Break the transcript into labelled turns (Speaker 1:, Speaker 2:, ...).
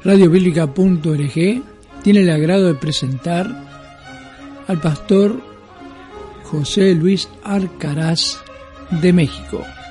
Speaker 1: Radiobiblica.org tiene el agrado de presentar al pastor José Luis Arcaraz de México.